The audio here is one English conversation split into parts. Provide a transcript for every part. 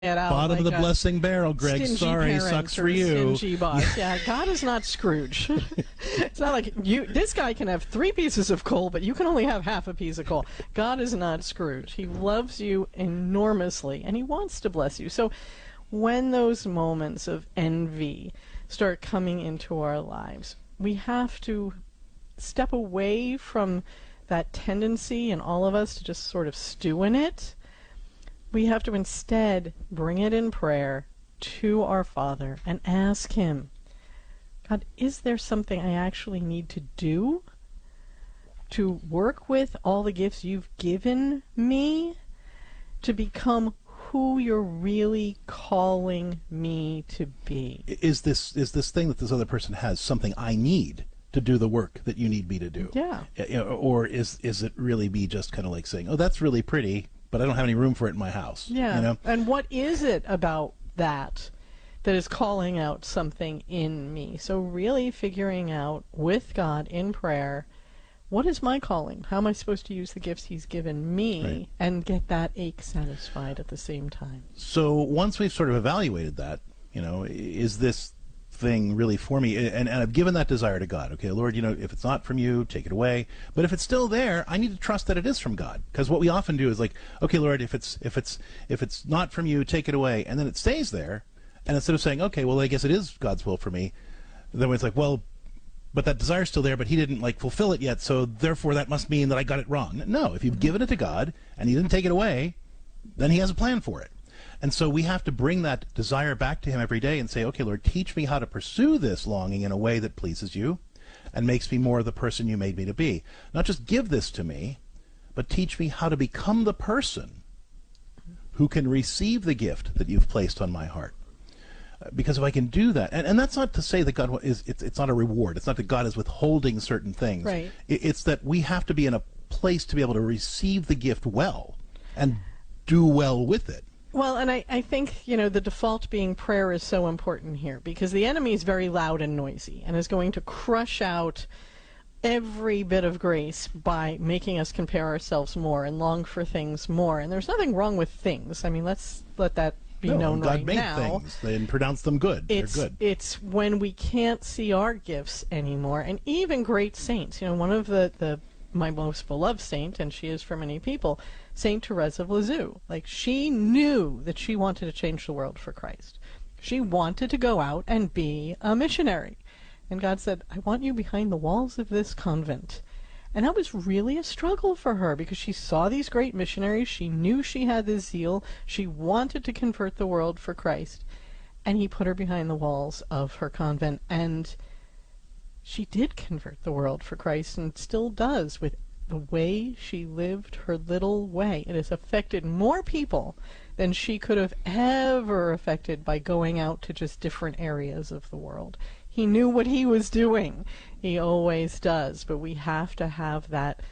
it out. Bottom of like the blessing barrel, Greg. stingy Sorry, parents sucks or for you. Stingy boss. Yeah, God is not Scrooge. It's not like this guy can have 3 pieces of coal, but you can only have half a piece of coal. God is not Scrooge. He loves you enormously, and he wants to bless you. So when those moments of envy start coming into our lives, we have to step away from that tendency in all of us to just sort of stew in it. We have to instead bring it in prayer to our Father and ask him, God, is there something I actually need to do to work with all the gifts you've given me to become who you're really calling me to be? Is this thing that this other person has something I need to do the work that you need me to do? Yeah. Or is it really be just kind of like saying, oh, that's really pretty, but I don't have any room for it in my house? Yeah. You know? And what is it about that is calling out something in me? So really figuring out with God in prayer, what is my calling? How am I supposed to use the gifts he's given me, Right. and get that ache satisfied at the same time? So once we've sort of evaluated that, is this thing really for me? And I've given that desire to God. Okay, Lord, if it's not from you, take it away. But if it's still there, I need to trust that it is from God. Because what we often do is like, okay, Lord, if it's not from you, take it away, and then it stays there. And instead of saying, okay, well, I guess it is God's will for me, then it's like, well, but that desire's still there, but he didn't fulfill it yet, so therefore that must mean that I got it wrong. No, if you've given it to God and he didn't take it away, then he has a plan for it. And so we have to bring that desire back to him every day and say, okay, Lord, teach me how to pursue this longing in a way that pleases you and makes me more the person you made me to be. Not just give this to me, but teach me how to become the person who can receive the gift that you've placed on my heart. Because if I can do that, and that's not to say that God it's not a reward. It's not that God is withholding certain things. Right. It's that we have to be in a place to be able to receive the gift well and do well with it. Well, and I think, the default being prayer is so important here, because the enemy is very loud and noisy and is going to crush out every bit of grace by making us compare ourselves more and long for things more. And there's nothing wrong with things. I mean, let's let that be known right now. God made things and pronounced them good. They're good. It's when we can't see our gifts anymore, and even great saints. One of my most beloved saint, and she is for many people, Saint Teresa of Lisieux. She knew that she wanted to change the world for Christ. She wanted to go out and be a missionary. And God said, I want you behind the walls of this convent. And that was really a struggle for her, because she saw these great missionaries. She knew she had this zeal. She wanted to convert the world for Christ. And he put her behind the walls of her convent. And she did convert the world for Christ, and still does, with the way she lived her little way. It has affected more people than she could have ever affected by going out to just different areas of the world. He knew what he was doing. He always does. But we have to have that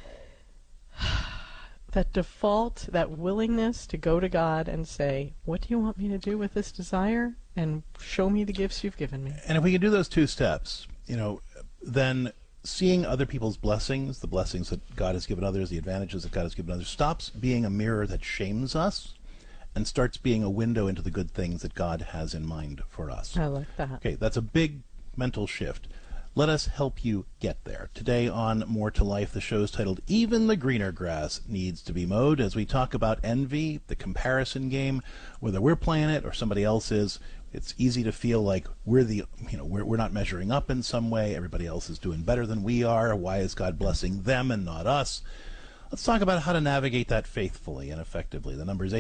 default, that willingness to go to God and say, what do you want me to do with this desire? And show me the gifts you've given me. And if we can do those 2 steps, then seeing other people's blessings, the blessings that God has given others, the advantages that God has given others, stops being a mirror that shames us and starts being a window into the good things that God has in mind for us. I like that. Okay, that's a big mental shift. Let us help you get there. Today on More to Life, the show is titled Even the Greener Grass Needs to Be Mowed, as we talk about envy, the comparison game, whether we're playing it or somebody else is. It's easy to feel like we're not measuring up in some way. Everybody else is doing better than we are. Why is God blessing them and not us? Let's talk about how to navigate that faithfully and effectively. The number is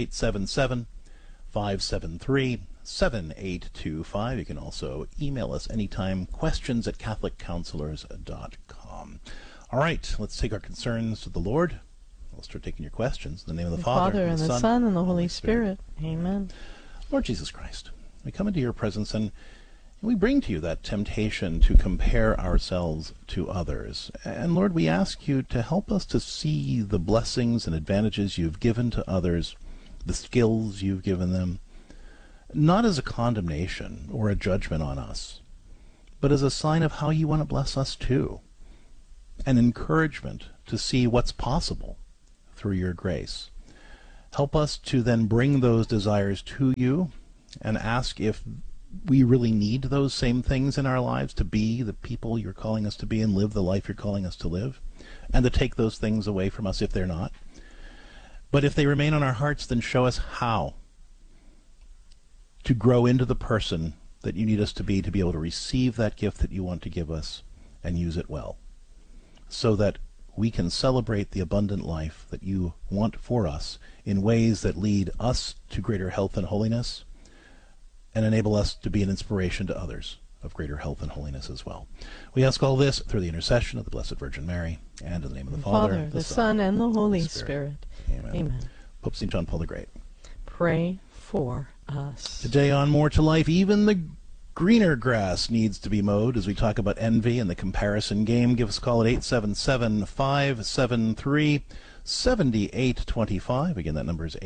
877-573-7825. You can also email us anytime, questions@catholiccounselors.com. All right, let's take our concerns to the Lord. We'll start taking your questions. In the name of the Father, and the Son, and the Holy Spirit. Amen. Lord Jesus Christ, we come into your presence and we bring to you that temptation to compare ourselves to others. And Lord, we ask you to help us to see the blessings and advantages you've given to others, the skills you've given them, not as a condemnation or a judgment on us, but as a sign of how you want to bless us too, an encouragement to see what's possible through your grace. Help us to then bring those desires to you and ask if we really need those same things in our lives to be the people you're calling us to be and live the life you're calling us to live, and to take those things away from us if they're not. But if they remain on our hearts, then show us how to grow into the person that you need us to be able to receive that gift that you want to give us and use it well, so that we can celebrate the abundant life that you want for us in ways that lead us to greater health and holiness and enable us to be an inspiration to others of greater health and holiness as well. We ask all this through the intercession of the Blessed Virgin Mary, and in the name of the Father, the Son, and the Holy Spirit. Amen. Amen. Pope St. John Paul the Great. Pray for us. Today on More to Life, even the greener grass needs to be mowed. As we talk about envy and the comparison game, give us a call at 877-573-7825. Again, that number is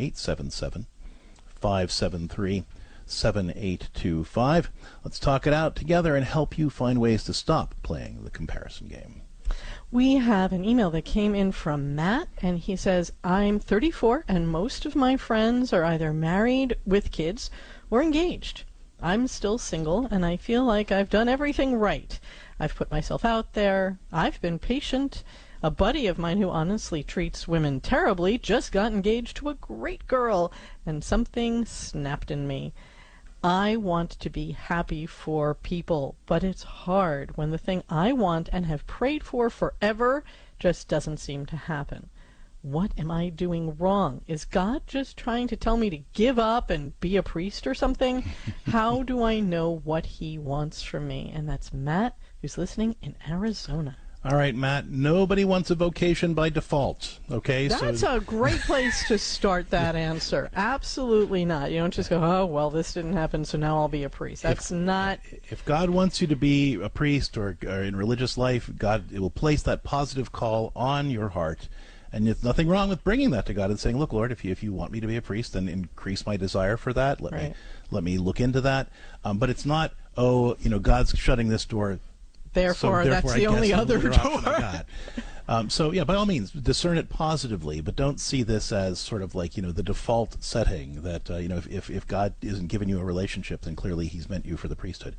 877-573-7825. Let's talk it out together and help you find ways to stop playing the comparison game. We have an email that came in from Matt, and he says, I'm 34, and most of my friends are either married with kids or engaged. I'm still single, and I feel like I've done everything right. I've put myself out there. I've been patient. A buddy of mine who honestly treats women terribly just got engaged to a great girl, and something snapped in me. I want to be happy for people, but it's hard when the thing I want and have prayed for forever just doesn't seem to happen. What am I doing wrong? Is God just trying to tell me to give up and be a priest or something? How do I know what he wants from me? And that's Matt, who's listening in Arizona. All right, Matt, nobody wants a vocation by default, okay? That's a great place to start that answer. Absolutely not. You don't just go, oh, well, this didn't happen, so now I'll be a priest. That's not... If God wants you to be a priest or in religious life, God will place that positive call on your heart. And there's nothing wrong with bringing that to God and saying, look, Lord, if you want me to be a priest, then increase my desire for that. Let me look into that. But it's not, God's shutting this door. Therefore, that's the only other door. So, by all means, discern it positively, but don't see this as sort of like, the default setting that, if God isn't giving you a relationship, then clearly he's meant you for the priesthood.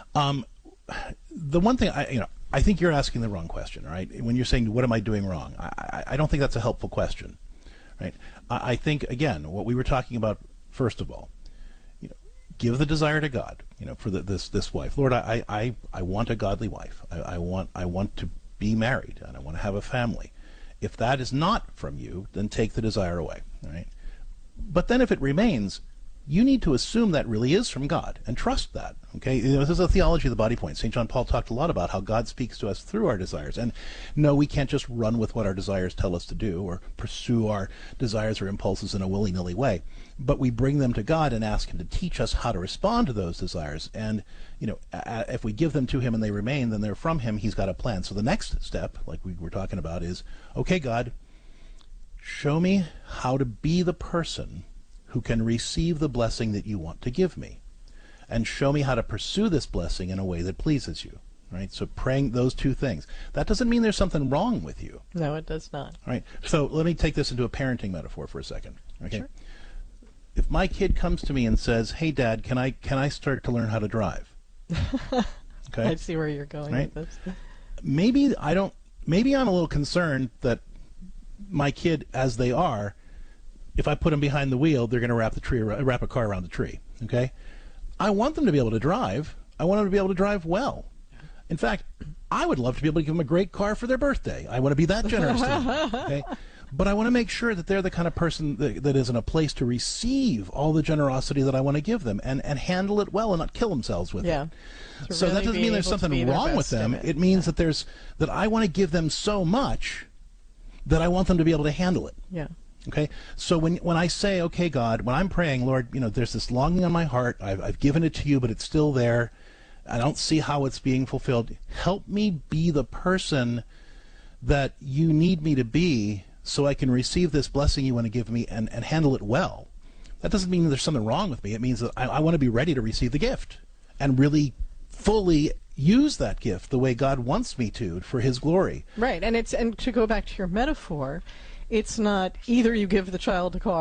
The one thing, I think you're asking the wrong question, right? When you're saying, what am I doing wrong? I don't think that's a helpful question, right? I think, again, what we were talking about, first of all, give the desire to God, for this wife. Lord, I want a godly wife. I want to be married, and I want to have a family. If that is not from you, then take the desire away, right? But then if it remains, you need to assume that really is from God and trust that, okay? This is a theology of the body point. St. John Paul talked a lot about how God speaks to us through our desires. And no, we can't just run with what our desires tell us to do or pursue our desires or impulses in a willy-nilly way. But we bring them to God and ask him to teach us how to respond to those desires. And, if we give them to him and they remain, then they're from him. He's got a plan. So the next step, like we were talking about, is, okay, God, show me how to be the person who can receive the blessing that you want to give me, and show me how to pursue this blessing in a way that pleases you, right? So praying those two things. That doesn't mean there's something wrong with you. No, it does not. All right. So let me take this into a parenting metaphor for a second. Okay. Sure. If my kid comes to me and says, "Hey, Dad, can I start to learn how to drive?" Okay. I see where you're going with this. Maybe I'm a little concerned that my kid, as they are, if I put them behind the wheel, they're going to wrap a car around the tree. Okay, I want them to be able to drive. I want them to be able to drive well. In fact, I would love to be able to give them a great car for their birthday. I want to be that generous to them. Okay, but I want to make sure that they're the kind of person that is in a place to receive all the generosity that I want to give them and handle it well and not kill themselves with it. So that doesn't mean there's something wrong with them. It means that I want to give them so much that I want them to be able to handle it. Yeah. Okay, so when I say, okay, God, when I'm praying, Lord, there's this longing on my heart. I've given it to you, but it's still there. I don't see how it's being fulfilled. Help me be the person that you need me to be so I can receive this blessing you want to give me and handle it well. That doesn't mean there's something wrong with me. It means that I want to be ready to receive the gift and really fully use that gift the way God wants me to for his glory. Right, and to go back to your metaphor, it's not either you give the child a car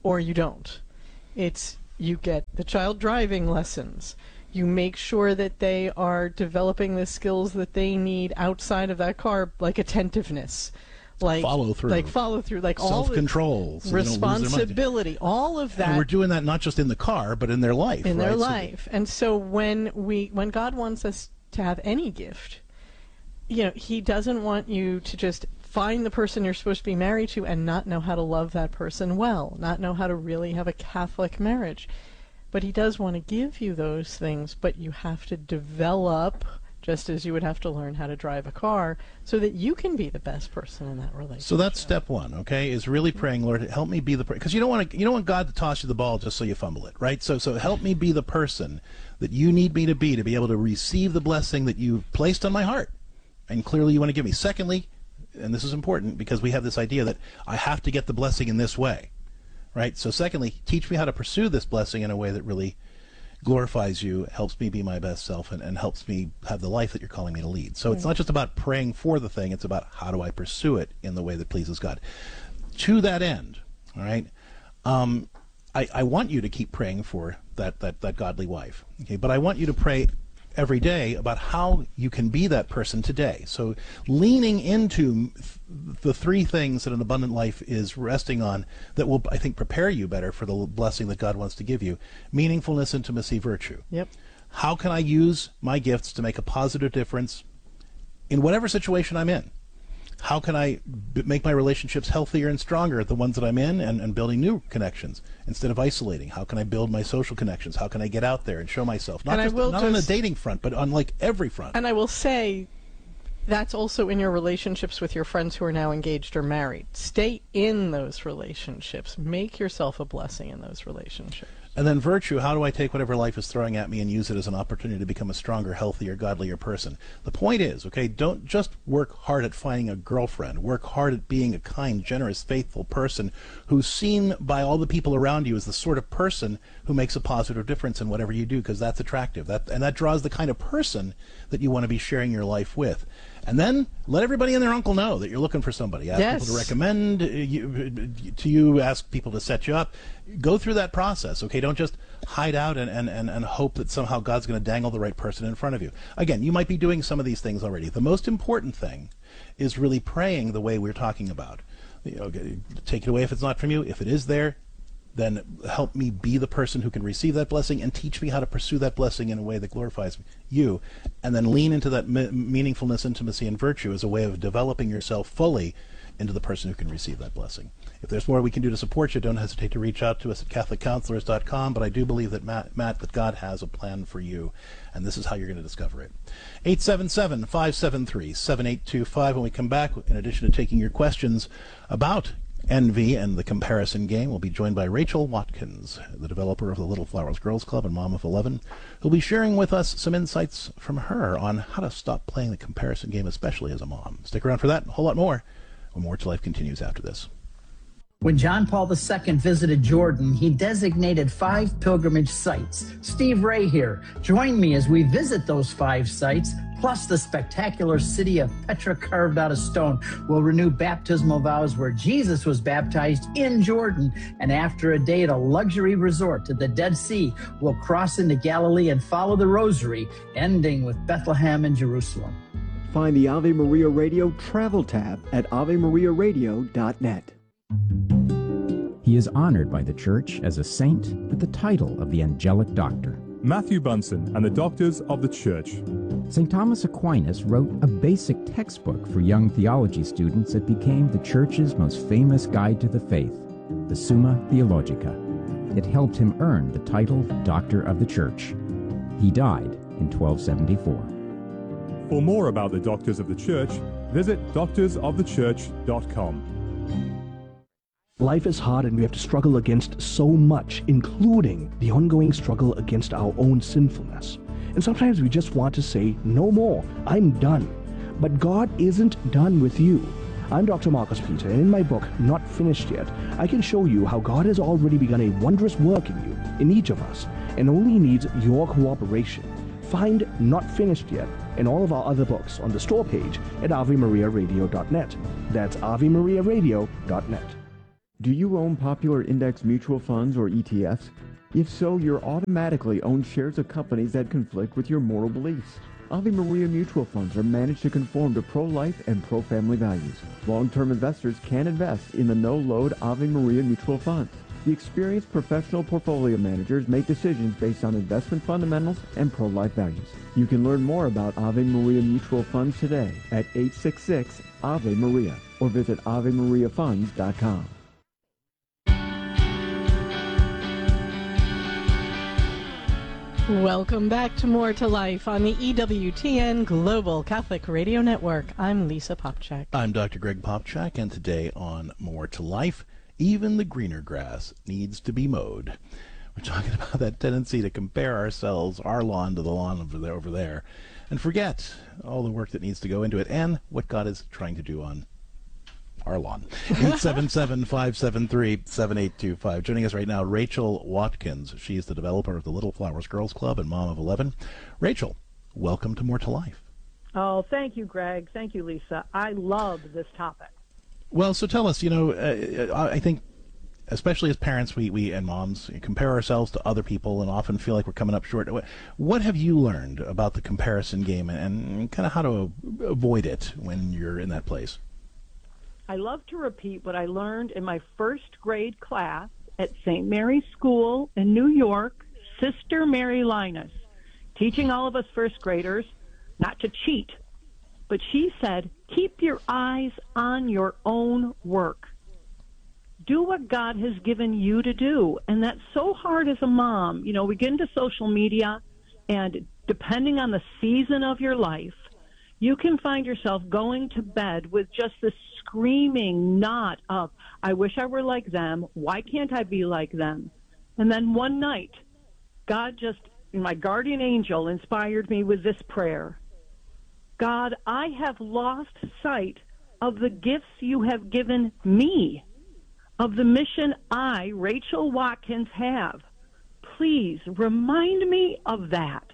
or you don't. It's you get the child driving lessons. You make sure that they are developing the skills that they need outside of that car, like attentiveness, like follow through, like self-control, so responsibility, all of that. And we're doing that not just in the car, but in their life. In right? their life. And so when God wants us to have any gift, He doesn't want you to just find the person you're supposed to be married to and not know how to love that person well, not know how to really have a Catholic marriage. But He does want to give you those things, but you have to develop, just as you would have to learn how to drive a car, so that you can be the best person in that relationship. So that's step one, okay? Is really praying, Lord, help me be the person, because you don't want God to toss you the ball just so you fumble it, right? So help me be the person that you need me to be able to receive the blessing that you've placed on my heart, and clearly you want to give me. Secondly, and this is important because we have this idea that I have to get the blessing in this way, right? So secondly, teach me how to pursue this blessing in a way that really glorifies you, helps me be my best self, and helps me have the life that you're calling me to lead. So it's not just about praying for the thing, it's about how do I pursue it in the way that pleases God. To that end, all right, I want you to keep praying for that godly wife, okay? But I want you to pray every day about how you can be that person today. So leaning into the three things that an abundant life is resting on that will, I think, prepare you better for the blessing that God wants to give you. Meaningfulness, intimacy, virtue. Yep. How can I use my gifts to make a positive difference in whatever situation I'm in? How can I make my relationships healthier and stronger, the ones that I'm in, and building new connections instead of isolating? How can I build my social connections? How can I get out there and show myself? Not on the dating front, but on like every front. And I will say that's also in your relationships with your friends who are now engaged or married. Stay in those relationships. Make yourself a blessing in those relationships. And then virtue, how do I take whatever life is throwing at me and use it as an opportunity to become a stronger, healthier, godlier person? The point is, okay, don't just work hard at finding a girlfriend. Work hard at being a kind, generous, faithful person who's seen by all the people around you as the sort of person who makes a positive difference in whatever you do, because that's attractive. And that draws the kind of person that you want to be sharing your life with. And then let everybody and their uncle know that you're looking for somebody. Ask people to recommend to you, ask people to set you up. Go through that process, okay? Don't just hide out and hope that somehow God's going to dangle the right person in front of you. Again, you might be doing some of these things already. The most important thing is really praying the way we're talking about. Take it away if it's not from you. If it is there, then help me be the person who can receive that blessing and teach me how to pursue that blessing in a way that glorifies you. And then lean into that meaningfulness, intimacy, and virtue as a way of developing yourself fully into the person who can receive that blessing. If there's more we can do to support you, don't hesitate to reach out to us at CatholicCounselors.com. But I do believe that, Matt, that God has a plan for you, and this is how you're going to discover it. 877-573-7825. When we come back, in addition to taking your questions about envy and the comparison game, we'll be joined by Rachel Watkins, the developer of the Little Flowers Girls Club and mom of 11, who'll be sharing with us some insights from her on how to stop playing the comparison game, especially as a mom. Stick around for that and a whole lot more when More to Life continues after this. When John Paul II visited Jordan, he designated 5 pilgrimage sites. Steve Ray here. Join me as we visit those 5 sites, plus the spectacular city of Petra carved out of stone. We'll renew baptismal vows where Jesus was baptized in Jordan. And after a day at a luxury resort to the Dead Sea, we'll cross into Galilee and follow the Rosary, ending with Bethlehem and Jerusalem. Find the Ave Maria Radio travel tab at AveMariaRadio.net. He is honored by the Church as a saint with the title of the Angelic Doctor. Matthew Bunson and the Doctors of the Church. St. Thomas Aquinas wrote a basic textbook for young theology students that became the Church's most famous guide to the faith, the Summa Theologica. It helped him earn the title Doctor of the Church. He died in 1274. For more about the Doctors of the Church, visit doctorsofthechurch.com. Life is hard and we have to struggle against so much, including the ongoing struggle against our own sinfulness. And sometimes we just want to say, no more, I'm done. But God isn't done with you. I'm Dr. Marcus Peter, and in my book, Not Finished Yet, I can show you how God has already begun a wondrous work in you, in each of us, and only needs your cooperation. Find Not Finished Yet and all of our other books on the store page at AveMariaRadio.net. That's AveMariaRadio.net. Do you own popular index mutual funds or ETFs? If so, you're automatically own shares of companies that conflict with your moral beliefs. Ave Maria mutual funds are managed to conform to pro-life and pro-family values. Long-term investors can invest in the no-load Ave Maria mutual funds. The experienced professional portfolio managers make decisions based on investment fundamentals and pro-life values. You can learn more about Ave Maria mutual funds today at 866 Ave Maria or visit AveMariaFunds.com. Welcome back to More to Life on the EWTN Global Catholic Radio Network. I'm Lisa Popchak. I'm Dr. Greg Popchak, and today on More to Life, even the greener grass needs to be mowed. We're talking about that tendency to compare ourselves, our lawn, to the lawn over there, and forget all the work that needs to go into it and what God is trying to do on our lawn. 877-573-7825. Joining us right now, Rachel Watkins. She's the developer of the Little Flowers Girls Club and mom of 11. Rachel, welcome to More to Life. Oh, thank you, Greg. Thank you, Lisa. I love this topic. Well, so tell us, I think especially as parents, we and moms compare ourselves to other people and often feel like we're coming up short. What have you learned about the comparison game and kind of how to avoid it when you're in that place? I love to repeat what I learned in my first grade class at St. Mary's School in New York, Sister Mary Linus, teaching all of us first graders not to cheat. But she said, keep your eyes on your own work. Do what God has given you to do. And that's so hard as a mom. You know, we get into social media, and depending on the season of your life, you can find yourself going to bed with just this screaming knot of, I wish I were like them. Why can't I be like them? And then one night, God just, my guardian angel, inspired me with this prayer. God, I have lost sight of the gifts you have given me, of the mission I, Rachel Watkins, have. Please remind me of that.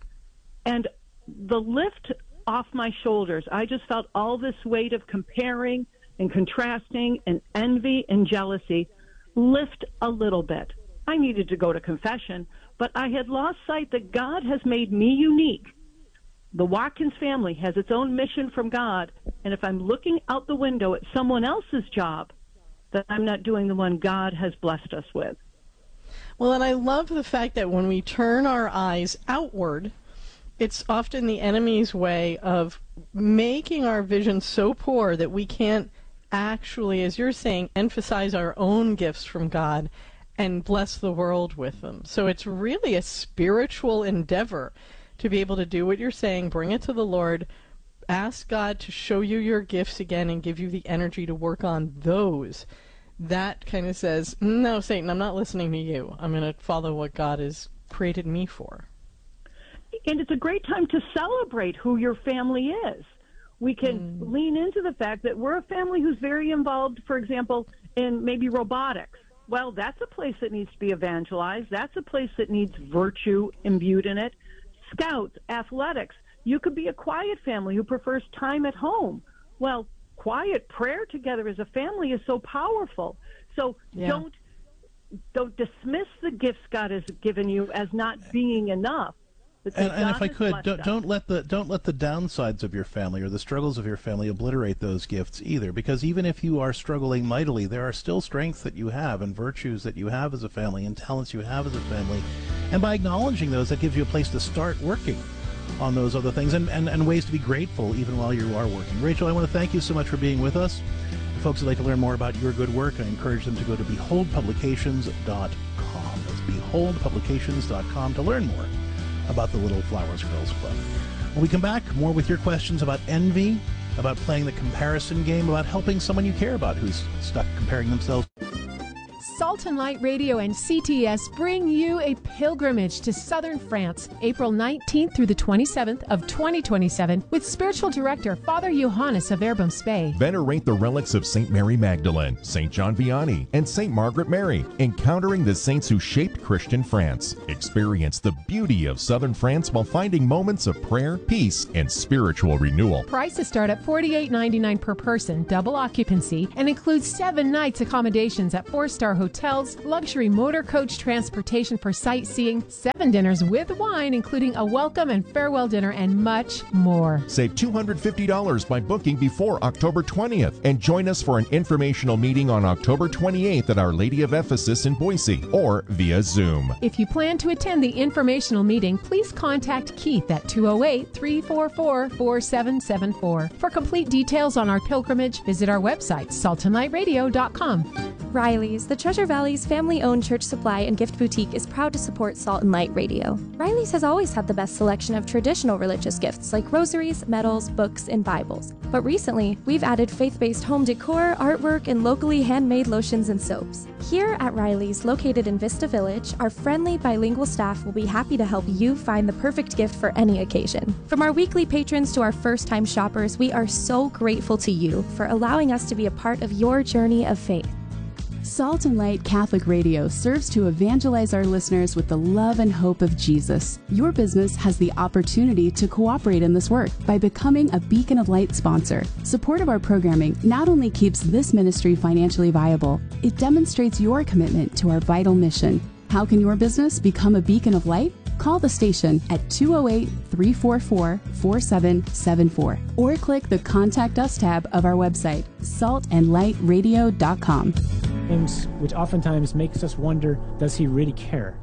And the lift off my shoulders, I just felt all this weight of comparing and contrasting and envy and jealousy lift a little bit. I needed to go to confession, but I had lost sight that God has made me unique. The Watkins family has its own mission from God, and if I'm looking out the window at someone else's job, then I'm not doing the one God has blessed us with. Well, and I love the fact that when we turn our eyes outward, it's often the enemy's way of making our vision so poor that we can't actually, as you're saying, emphasize our own gifts from God and bless the world with them. So it's really a spiritual endeavor to be able to do what you're saying, bring it to the Lord, ask God to show you your gifts again and give you the energy to work on those. That kind of says, no, Satan, I'm not listening to you. I'm going to follow what God has created me for. And it's a great time to celebrate who your family is. We can lean into the fact that we're a family who's very involved, for example, in maybe robotics. Well, that's a place that needs to be evangelized. That's a place that needs virtue imbued in it. Scouts, athletics. You could be a quiet family who prefers time at home. Well, quiet prayer together as a family is so powerful. So don't dismiss the gifts God has given you as not being enough. And if I could, don't let the downsides of your family or the struggles of your family obliterate those gifts either. Because even if you are struggling mightily, there are still strengths that you have and virtues that you have as a family and talents you have as a family. And by acknowledging those, that gives you a place to start working on those other things and ways to be grateful even while you are working. Rachel, I want to thank you so much for being with us. For folks who'd like to learn more about your good work, I encourage them to go to beholdpublications.com. That's beholdpublications.com to learn more about the Little Flowers Girls Club. When we come back, more with your questions about envy, about playing the comparison game, about helping someone you care about who's stuck comparing themselves. Salt Salt and Light Radio and CTS bring you a pilgrimage to southern France, April 19th through the 27th of 2027, with spiritual director Father Johannes of Verbum Spey. Venerate the relics of St. Mary Magdalene, St. John Vianney, and St. Margaret Mary, encountering the saints who shaped Christian France. Experience the beauty of southern France while finding moments of prayer, peace, and spiritual renewal. Prices start at $48.99 per person, double occupancy, and includes 7 nights accommodations at 4-star hotels, luxury motor coach transportation for sightseeing, 7 dinners with wine, including a welcome and farewell dinner, and much more. Save $250 by booking before October 20th and join us for an informational meeting on October 28th at Our Lady of Ephesus in Boise or via Zoom. If you plan to attend the informational meeting, please contact Keith at 208-344-4774. For complete details on our pilgrimage, visit our website, saltandlightradio.com. Riley's, the Treasure Valley's family-owned church supply and gift boutique, is proud to support Salt and Light Radio. Riley's has always had the best selection of traditional religious gifts like rosaries, medals, books, and Bibles. But recently, we've added faith-based home decor, artwork, and locally handmade lotions and soaps. Here at Riley's, located in Vista Village, our friendly bilingual staff will be happy to help you find the perfect gift for any occasion. From our weekly patrons to our first-time shoppers, we are so grateful to you for allowing us to be a part of your journey of faith. Salt and Light Catholic Radio serves to evangelize our listeners with the love and hope of Jesus. Your business has the opportunity to cooperate in this work by becoming a Beacon of Light sponsor. Support of our programming not only keeps this ministry financially viable, it demonstrates your commitment to our vital mission. How can your business become a beacon of light? Call the station at 208-344-4774 or click the Contact Us tab of our website, saltandlightradio.com. Which oftentimes makes us wonder, does he really care?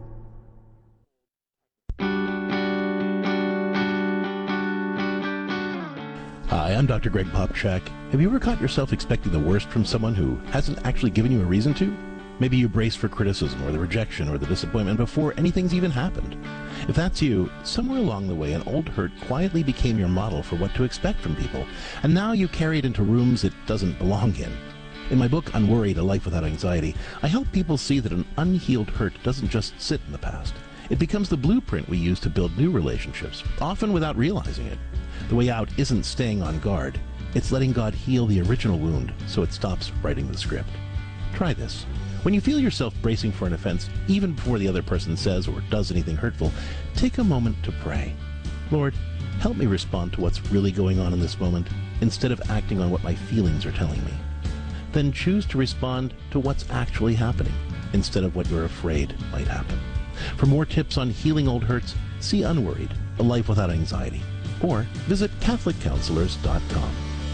Hi, I'm Dr. Greg Popchak. Have you ever caught yourself expecting the worst from someone who hasn't actually given you a reason to? Maybe you brace for criticism or the rejection or the disappointment before anything's even happened. If that's you, somewhere along the way an old hurt quietly became your model for what to expect from people, and now you carry it into rooms it doesn't belong in. In my book, Unworried, A Life Without Anxiety, I help people see that an unhealed hurt doesn't just sit in the past. It becomes the blueprint we use to build new relationships, often without realizing it. The way out isn't staying on guard. It's letting God heal the original wound so it stops writing the script. Try this. When you feel yourself bracing for an offense, even before the other person says or does anything hurtful, take a moment to pray. Lord, help me respond to what's really going on in this moment instead of acting on what my feelings are telling me. Then choose to respond to what's actually happening instead of what you're afraid might happen. For more tips on healing old hurts, see Unworried, A Life Without Anxiety, or visit CatholicCounselors.com.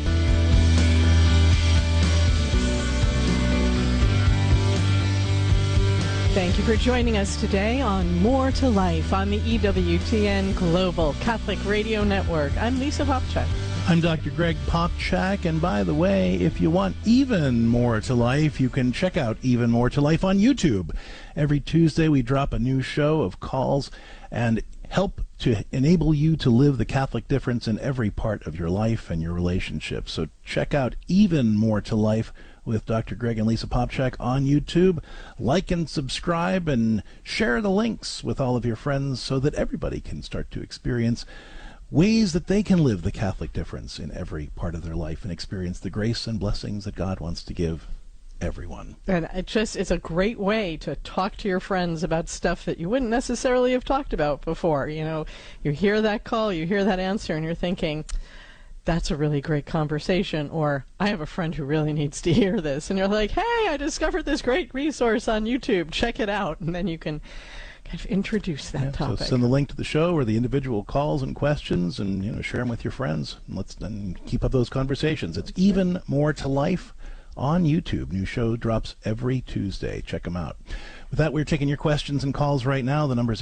Thank you for joining us today on More to Life on the EWTN Global Catholic Radio Network. I'm Lisa Popchak. I'm Dr. Greg Popchak, and by the way, if you want even more to life, you can check out Even More to Life on YouTube. Every Tuesday we drop a new show of calls and help to enable you to live the Catholic difference in every part of your life and your relationships. So check out Even More to Life with Dr. Greg and Lisa Popchak on YouTube. Like and subscribe and share the links with all of your friends so that everybody can start to experience ways that they can live the Catholic difference in every part of their life and experience the grace and blessings that God wants to give everyone. And it's a great way to talk to your friends about stuff that you wouldn't necessarily have talked about before. You know, you hear that call, you hear that answer, and you're thinking, that's a really great conversation, or I have a friend who really needs to hear this. And you're like, hey, I discovered this great resource on YouTube. Check it out. And then you can kind of introduce that topic. So send the link to the show or the individual calls and questions, and share them with your friends. And let's then keep up those conversations. It's Even More to Life on YouTube. New show drops every Tuesday. Check them out. With that, we're taking your questions and calls right now. The number's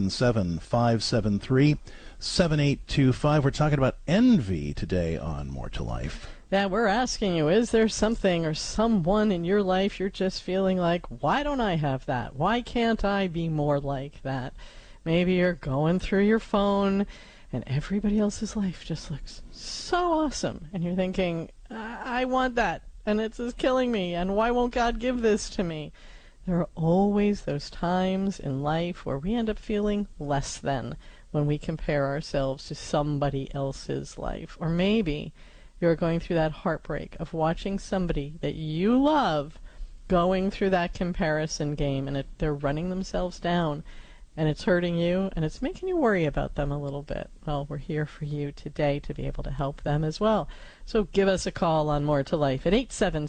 877-573-7825. We're talking about envy today on More to Life. Yeah, we're asking you, is there something or someone in your life you're just feeling like, why don't I have that? Why can't I be more like that? Maybe you're going through your phone and everybody else's life just looks so awesome. And you're thinking, I want that. And it's just killing me. And why won't God give this to me? There are always those times in life where we end up feeling less than when we compare ourselves to somebody else's life. Or maybe you're going through that heartbreak of watching somebody that you love going through that comparison game, and they're running themselves down, and it's hurting you, and it's making you worry about them a little bit. Well, we're here for you today to be able to help them as well. So give us a call on More to Life at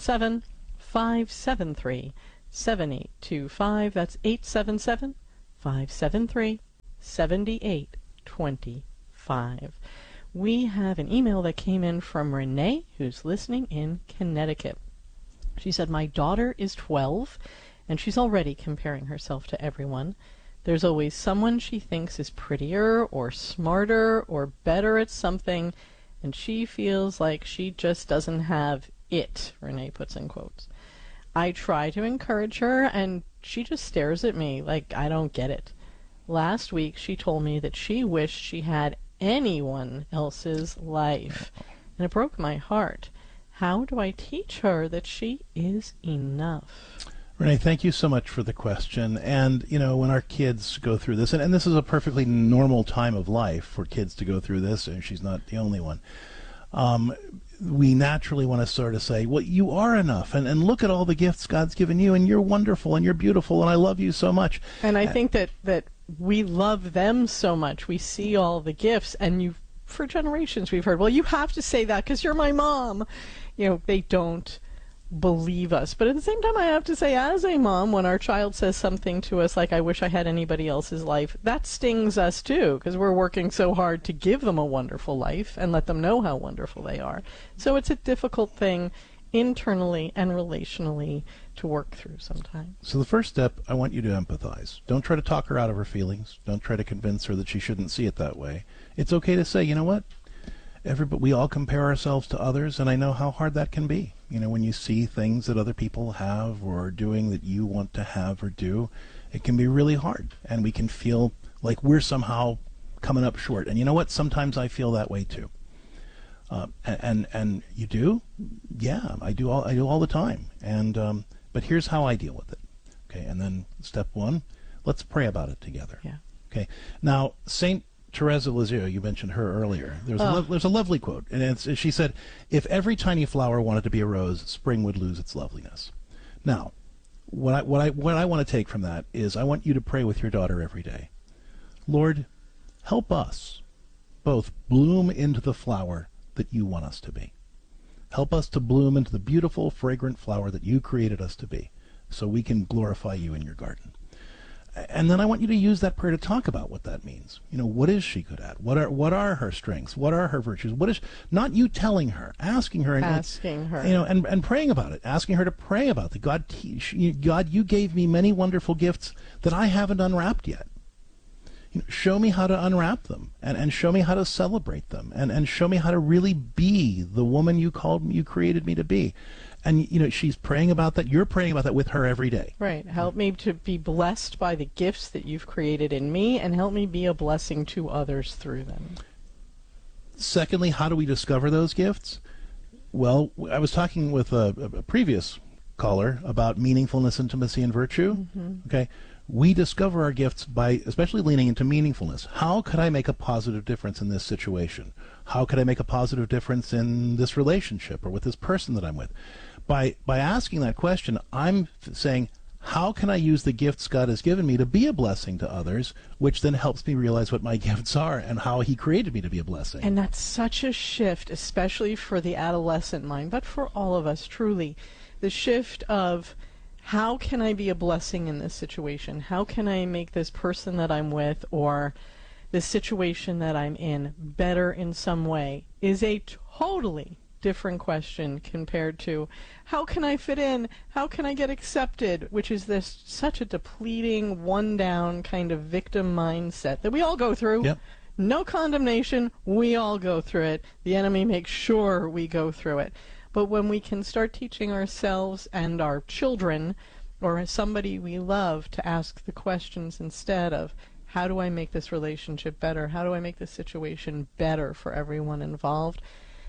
877-573-7825. That's 877-573-7825. We have an email that came in from Renee, who's listening in Connecticut. She said, my daughter is 12, and she's already comparing herself to everyone. There's always someone she thinks is prettier or smarter or better at something, and she feels like she just doesn't have it, Renee puts in quotes. I try to encourage her, and she just stares at me like I don't get it. Last week, she told me that she wished she had anyone else's life, and it broke my heart. How do I teach her that she is enough? Renee, thank you so much for the question. And, you know, when our kids go through this, and this is a perfectly normal time of life for kids to go through this, and she's not the only one, we naturally want to sort of say, well, you are enough, and look at all the gifts God's given you, and you're wonderful, and you're beautiful, and I love you so much. And I think that we love them so much. We see all the gifts, and for generations we've heard, well, you have to say that because you're my mom. You know, they don't believe us. But at the same time, I have to say, as a mom, when our child says something to us like, I wish I had anybody else's life, that stings us too, because we're working so hard to give them a wonderful life and let them know how wonderful they are. So it's a difficult thing internally and relationally to work through sometimes. So the first step, I want you to empathize. Don't try to talk her out of her feelings. Don't try to convince her that she shouldn't see it that way. It's okay to say, you know what? We all compare ourselves to others, and I know how hard that can be. You know, when you see things that other people have or are doing that you want to have or do, it can be really hard, and we can feel like we're somehow coming up short. And you know what? Sometimes I feel that way too. And you do? Yeah, I do all the time. And but here's how I deal with it. Okay, and then step one, let's pray about it together. Yeah. Okay. Now, Saint Teresa of Lisieux, you mentioned her earlier. There's a lovely quote, and she said, "If every tiny flower wanted to be a rose, spring would lose its loveliness." Now, what I want to take from that is I want you to pray with your daughter every day. Lord, help us both bloom into the flower that you want us to be. Help us to bloom into the beautiful, fragrant flower that you created us to be, so we can glorify you in your garden. And then I want you to use that prayer to talk about what that means. You know, what is she good at? What are her strengths? What are her virtues? What is not you telling her, asking her, you know, and praying about it, asking her to pray about it. God, you gave me many wonderful gifts that I haven't unwrapped yet. You know, show me how to unwrap them, and show me how to celebrate them, and show me how to really be the woman you created me to be. And, you know, she's praying about that. You're praying about that with her every day. Right. Help me to be blessed by the gifts that you've created in me, and help me be a blessing to others through them. Secondly, how do we discover those gifts? Well, I was talking with a previous caller about meaningfulness, intimacy, and virtue. Mm-hmm. Okay. We discover our gifts by especially leaning into meaningfulness. How could I make a positive difference in this situation? How could I make a positive difference in this relationship or with this person that I'm with? By asking that question, I'm saying, how can I use the gifts God has given me to be a blessing to others, which then helps me realize what my gifts are and how he created me to be a blessing. And that's such a shift, especially for the adolescent mind, but for all of us, truly. The shift of, how can I be a blessing in this situation? How can I make this person that I'm with or this situation that I'm in better in some way is a totally different question compared to, how can I fit in? How can I get accepted? Which is this such a depleting, one-down kind of victim mindset that we all go through. Yep. No condemnation. We all go through it. The enemy makes sure we go through it. But when we can start teaching ourselves and our children or somebody we love to ask the questions instead of, how do I make this relationship better? How do I make this situation better for everyone involved?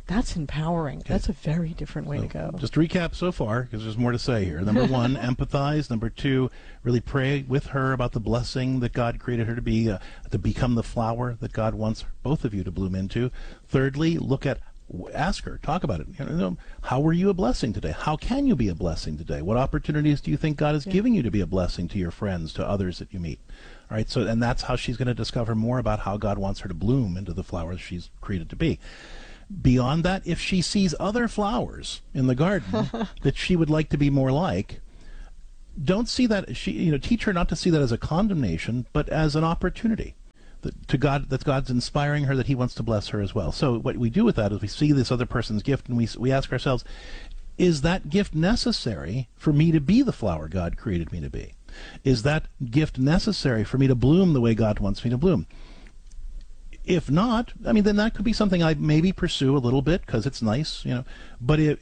That's empowering. Okay. That's a very different way to go. Just to recap so far, because there's more to say here. Number 1, empathize. Number 2, really pray with her about the blessing that God created her to be, to become the flower that God wants both of you to bloom into. Thirdly, ask her, talk about it. How were you a blessing today? How can you be a blessing today? What opportunities do you think God is giving you to be a blessing to your friends, to others that you meet? All right, so, and that's how she's going to discover more about how God wants her to bloom into the flower she's created to be. Beyond that, if she sees other flowers in the garden that she would like to be more like, don't see that, teach her not to see that as a condemnation, but as an opportunity. That God's inspiring her, that he wants to bless her as well. So what we do with that is we see this other person's gift and we ask ourselves, is that gift necessary for me to be the flower God created me to be? Is that gift necessary for me to bloom the way God wants me to bloom? If not, then that could be something I maybe pursue a little bit because it's nice, But if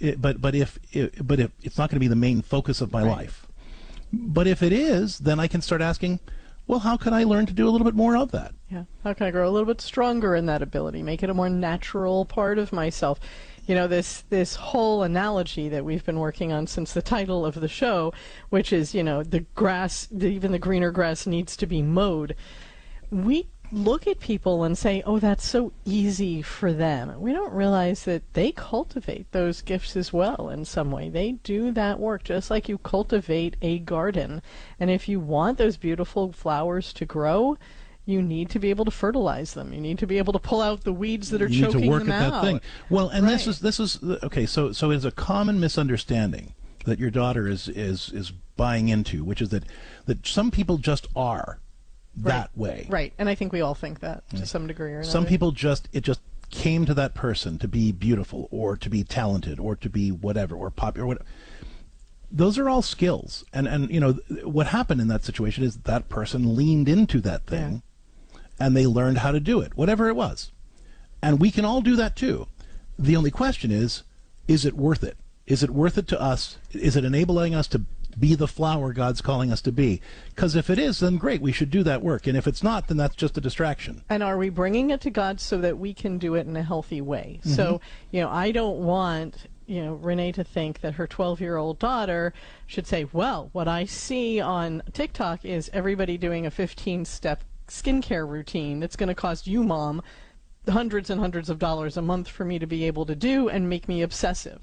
it's not going to be the main focus of my life. But if it is, then I can start asking, well, how can I learn to do a little bit more of that? Yeah. How can I grow a little bit stronger in that ability? Make it a more natural part of myself. This whole analogy that we've been working on since the title of the show, which is, the grass, even the greener grass needs to be mowed. We look at people and say, oh, that's so easy for them. We don't realize that they cultivate those gifts as well in some way. They do that work just like you cultivate a garden. And if you want those beautiful flowers to grow, you need to be able to fertilize them. You need to be able to pull out the weeds that are choking them out. You need to work at that thing. Well, and this is okay. So it's a common misunderstanding that your daughter is buying into, which is that some people just are that way. Right, and I think we all think that to some degree or another. Some people it just came to that person to be beautiful or to be talented or to be whatever or popular or whatever. Those are all skills. And what happened in that situation is that person leaned into that thing and they learned how to do it, whatever it was. And we can all do that too. The only question is it worth it? Is it worth it to us? Is it enabling us to be the flower God's calling us to be? Because if it is, then great, we should do that work. And if it's not, then that's just a distraction. And are we bringing it to God so that we can do it in a healthy way? Mm-hmm. So, I don't want, Renee to think that her 12-year-old daughter should say, well, what I see on TikTok is everybody doing a 15-step skincare routine that's going to cost you, Mom, hundreds and hundreds of dollars a month for me to be able to do and make me obsessive.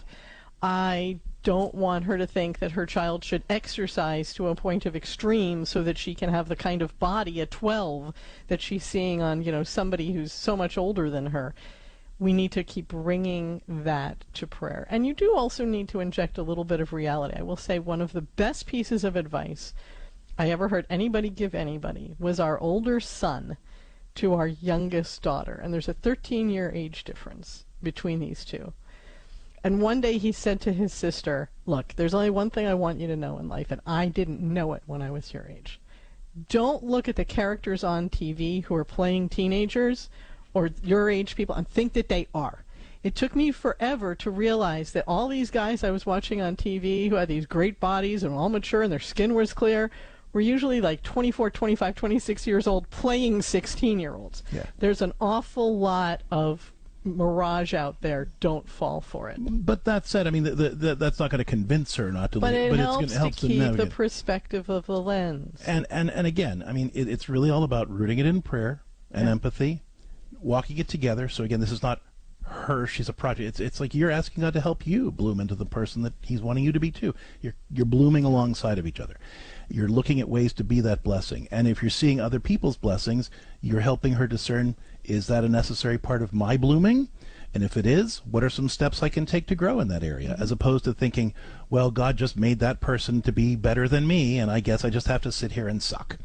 I don't want her to think that her child should exercise to a point of extreme so that she can have the kind of body at 12 that she's seeing on, somebody who's so much older than her. We need to keep bringing that to prayer. And you do also need to inject a little bit of reality. I will say one of the best pieces of advice I ever heard anybody give anybody was our older son to our youngest daughter. And there's a 13-year age difference between these two. And one day he said to his sister, look, there's only one thing I want you to know in life, and I didn't know it when I was your age. Don't look at the characters on TV who are playing teenagers or your age people and think that they are. It took me forever to realize that all these guys I was watching on TV who had these great bodies and all mature and their skin was clear were usually like 24, 25, 26 years old playing 16-year-olds. Yeah. There's an awful lot of mirage out there. Don't fall for it. But that said, that's not going to convince her not to. But leave. It helps to keep the perspective of the lens. And again, it's really all about rooting it in prayer and empathy, walking it together. So again, this is not her; she's a project. It's like you're asking God to help you bloom into the person that He's wanting you to be too. You're blooming alongside of each other. You're looking at ways to be that blessing. And if you're seeing other people's blessings, you're helping her discern, is that a necessary part of my blooming? And if it is, what are some steps I can take to grow in that area? Mm-hmm. As opposed to thinking, well, God just made that person to be better than me, and I guess I just have to sit here and suck.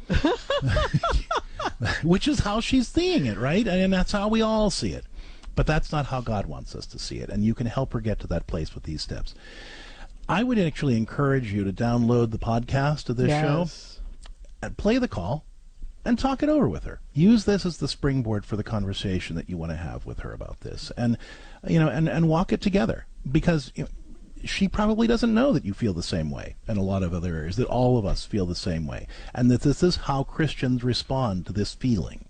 Which is how she's seeing it, right? And that's how we all see it. But that's not how God wants us to see it. And you can help her get to that place with these steps. I would actually encourage you to download the podcast of this show and play the call and talk it over with her. Use this as the springboard for the conversation that you want to have with her about this, and walk it together, because she probably doesn't know that you feel the same way in a lot of other areas, that all of us feel the same way, and that this is how Christians respond to this feeling.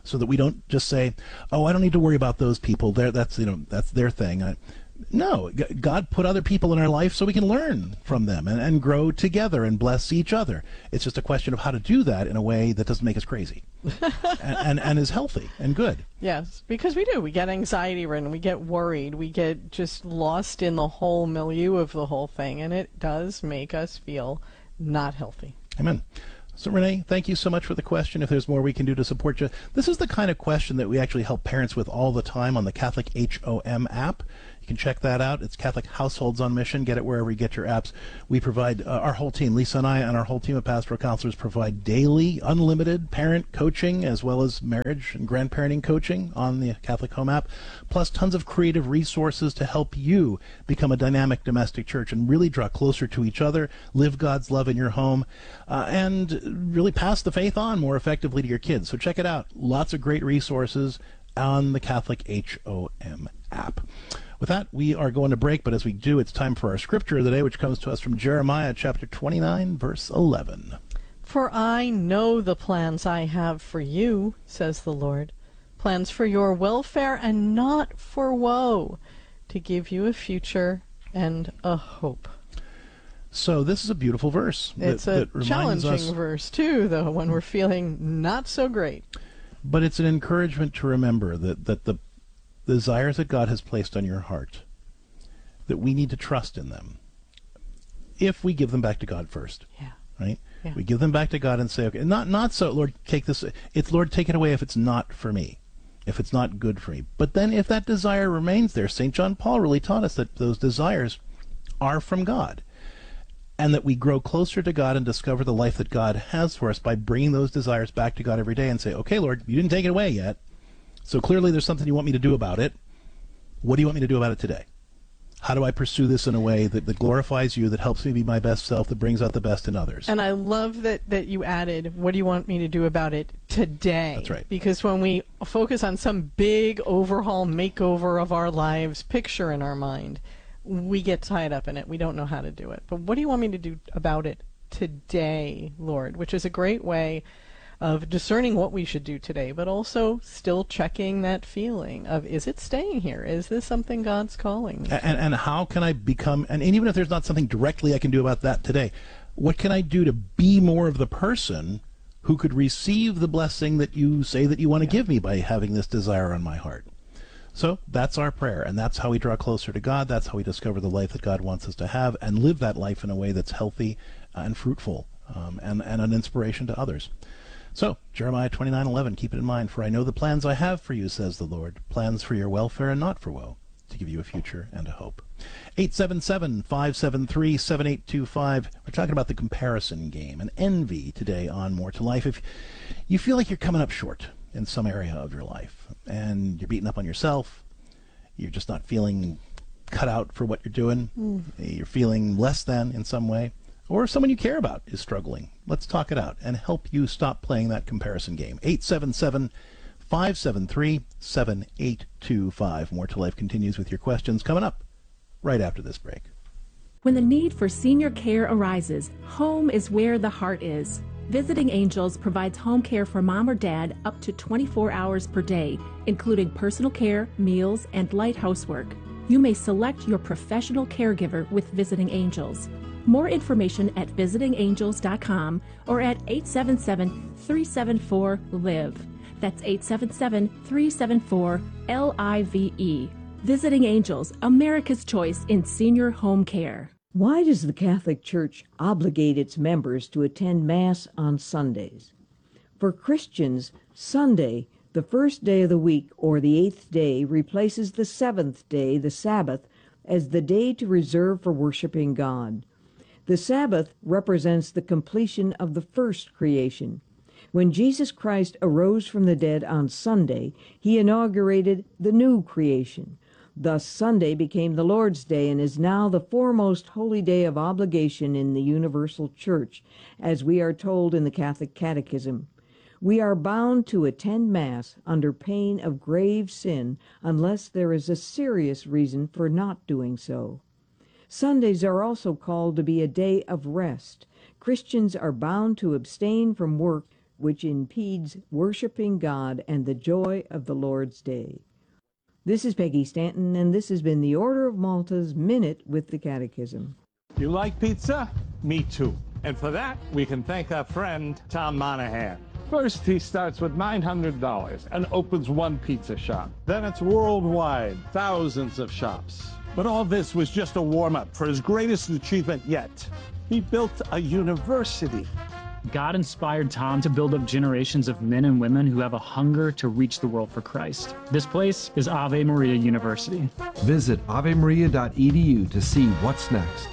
so that we don't just say, oh, I don't need to worry about those people. That's their thing. No, God put other people in our life so we can learn from them and grow together and bless each other. It's just a question of how to do that in a way that doesn't make us crazy and is healthy and good. Yes, because we do. We get anxiety ridden, we get worried, we get just lost in the whole milieu of the whole thing, and it does make us feel not healthy. Amen. So, Renee, thank you so much for the question. If there's more we can do to support you, this is the kind of question that we actually help parents with all the time on the Catholic HOM app. You can check that out. It's Catholic Households on Mission. Get it wherever you get your apps. We provide, our whole team, Lisa and I, and our whole team of pastoral counselors provide daily, unlimited parent coaching as well as marriage and grandparenting coaching on the Catholic Home app, plus tons of creative resources to help you become a dynamic domestic church and really draw closer to each other, live God's love in your home, and really pass the faith on more effectively to your kids. So check it out. Lots of great resources on the Catholic HOM app. With that, we are going to break, but as we do, it's time for our scripture of the day, which comes to us from Jeremiah chapter 29, verse 11. For I know the plans I have for you, says the Lord, plans for your welfare and not for woe, to give you a future and a hope. So this is a beautiful verse. It's a challenging verse, too, though, when we're feeling not so great. But it's an encouragement to remember that the desires that God has placed on your heart, that we need to trust in them if we give them back to God first. Yeah. Right? Yeah. We give them back to God and say, okay, not so, Lord, take this. It's, Lord, take it away if it's not for me, if it's not good for me. But then if that desire remains there, St. John Paul really taught us that those desires are from God, and that we grow closer to God and discover the life that God has for us by bringing those desires back to God every day and say, okay, Lord, you didn't take it away yet. So clearly there's something you want me to do about it. What do you want me to do about it today? How do I pursue this in a way that glorifies you, that helps me be my best self, that brings out the best in others? And I love that you added, what do you want me to do about it today? That's right. Because when we focus on some big overhaul, makeover of our lives, picture in our mind, we get tied up in it. We don't know how to do it. But what do you want me to do about it today, Lord? Which is a great way of discerning what we should do today, but also still checking that feeling of, is it staying here? Is this something God's calling me? And how can I become, and even if there's not something directly I can do about that today, what can I do to be more of the person who could receive the blessing that you say that you want to give me by having this desire on my heart? So that's our prayer, and that's how we draw closer to God. That's how we discover the life that God wants us to have and live that life in a way that's healthy and fruitful and an inspiration to others. So, Jeremiah 29:11, keep it in mind, for I know the plans I have for you, says the Lord, plans for your welfare and not for woe, to give you a future and a hope. 877-573-7825. We're talking about the comparison game and envy today on More to Life. If you feel like you're coming up short in some area of your life and you're beating up on yourself, you're just not feeling cut out for what you're doing, you're feeling less than in some way, or someone you care about is struggling, let's talk it out and help you stop playing that comparison game. 877-573-7825. More to Life continues with your questions coming up right after this break. When the need for senior care arises, home is where the heart is. Visiting Angels provides home care for mom or dad up to 24 hours per day, including personal care, meals, and light housework. You may select your professional caregiver with Visiting Angels. More information at visitingangels.com or at 877-374-LIVE. That's 877-374-LIVE. Visiting Angels, America's choice in senior home care. Why does the Catholic Church obligate its members to attend Mass on Sundays? For Christians, Sunday, the first day of the week or the eighth day, replaces the seventh day, the Sabbath, as the day to reserve for worshiping God. The Sabbath represents the completion of the first creation. When Jesus Christ arose from the dead on Sunday, he inaugurated the new creation. Thus, Sunday became the Lord's Day and is now the foremost holy day of obligation in the universal Church, as we are told in the Catholic Catechism. We are bound to attend Mass under pain of grave sin unless there is a serious reason for not doing so. Sundays are also called to be a day of rest. Christians are bound to abstain from work which impedes worshiping God and the joy of the Lord's Day. This is Peggy Stanton, and this has been the Order of Malta's Minute with the Catechism. You like pizza? Me too. And for that, we can thank our friend Tom Monahan. First, he starts with $900 and opens one pizza shop. Then it's worldwide, thousands of shops. But all this was just a warm-up for his greatest achievement yet. He built a university. God inspired Tom to build up generations of men and women who have a hunger to reach the world for Christ. This place is Ave Maria University. Visit avemaria.edu to see what's next.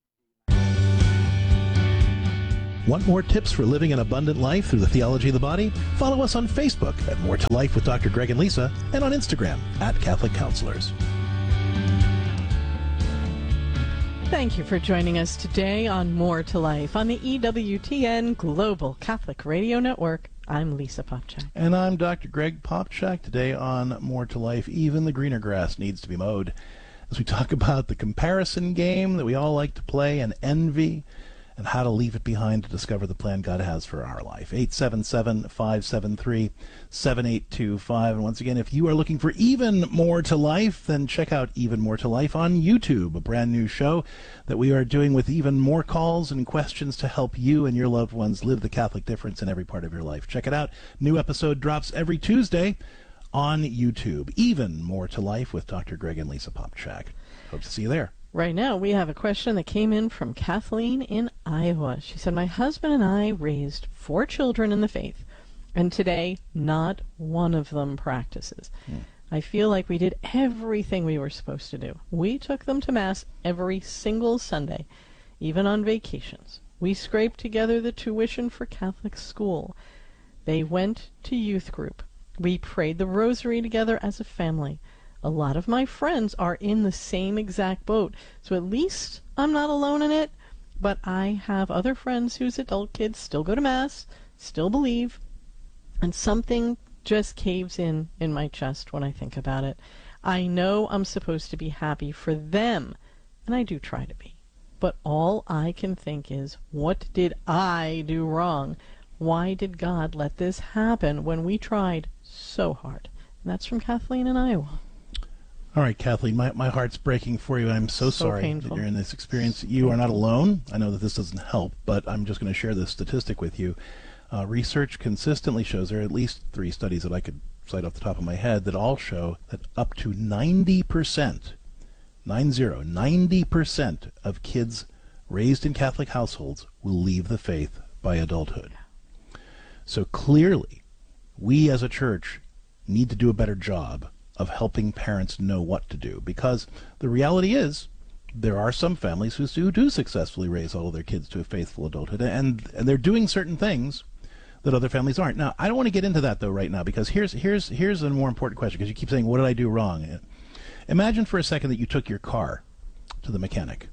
Want more tips for living an abundant life through the theology of the body? Follow us on Facebook at More to Life with Dr. Greg and Lisa, and on Instagram at Catholic Counselors. Thank you for joining us today on More to Life on the EWTN Global Catholic Radio Network. I'm Lisa Popchak. And I'm Dr. Greg Popchak. Today on More to Life, even the greener grass needs to be mowed. As we talk about the comparison game that we all like to play and envy, and how to leave it behind to discover the plan God has for our life. 877-573-7825. And once again, if you are looking for Even More to Life, then check out Even More to Life on YouTube, a brand new show that we are doing with even more calls and questions to help you and your loved ones live the Catholic difference in every part of your life. Check it out. New episode drops every Tuesday on YouTube. Even More to Life with Dr. Greg and Lisa Popchak. Hope to see you there. Right now, we have a question that came in from Kathleen in Iowa. She said, my husband and I raised 4 children in the faith, and today not one of them practices. I feel like we did everything we were supposed to do. We took them to Mass every single Sunday, even on vacations. We scraped together the tuition for Catholic school. They went to youth group. We prayed the rosary together as a family. A lot of my friends are in the same exact boat, so at least I'm not alone in it, but I have other friends whose adult kids still go to Mass, still believe, and something just caves in my chest when I think about it. I know I'm supposed to be happy for them, and I do try to be, but all I can think is, what did I do wrong? Why did God let this happen when we tried so hard? And that's from Kathleen in Iowa. All right, Kathleen, my heart's breaking for you. I'm so sorry painful. that you're in this experience. You are not alone. I know that this doesn't help, but I'm just going to share this statistic with you. Research consistently shows, there are at least 3 studies that I could cite off the top of my head, that all show that up to 90% of kids raised in Catholic households will leave the faith by adulthood. So clearly, we as a church need to do a better job of helping parents know what to do, because the reality is there are some families who do successfully raise all of their kids to a faithful adulthood, and they're doing certain things that other families aren't. Now, I don't want to get into that though right now, because here's a more important question, because you keep saying, what did I do wrong? Imagine for a second that you took your car to the mechanic,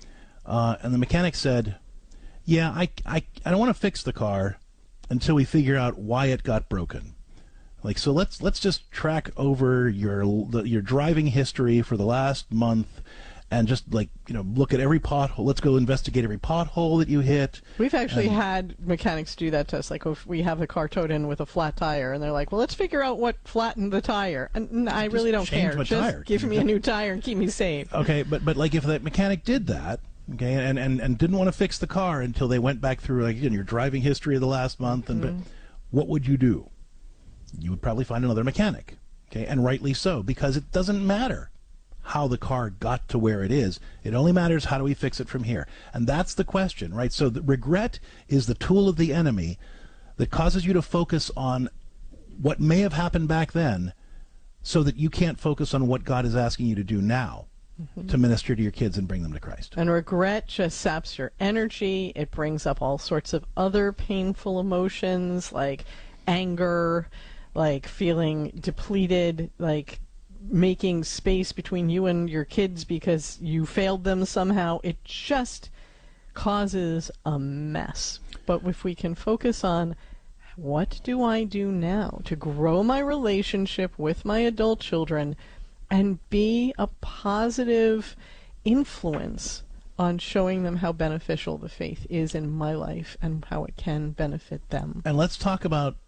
and the mechanic said, yeah, I don't want to fix the car until we figure out why it got broken. Like, so let's just track over your driving history for the last month, and just look at every pothole. Let's go investigate every pothole that you hit. We've actually had mechanics do that to us. Like, if we have a car towed in with a flat tire, and they're like, well, let's figure out what flattened the tire. And I really don't care. Just give me a new tire and keep me safe. Okay, but like if that mechanic did that, okay, and didn't want to fix the car until they went back through your driving history of the last month, and what would you do? You would probably find another mechanic, okay, and rightly so, because it doesn't matter how the car got to where it is. It only matters, how do we fix it from here? And that's the question, right? So the regret is the tool of the enemy that causes you to focus on what may have happened back then, so that you can't focus on what God is asking you to do now to minister to your kids and bring them to Christ. And regret just saps your energy. It brings up all sorts of other painful emotions, like anger, like feeling depleted, like making space between you and your kids because you failed them somehow. It just causes a mess. But if we can focus on, what do I do now to grow my relationship with my adult children and be a positive influence on showing them how beneficial the faith is in my life and how it can benefit them. And let's talk about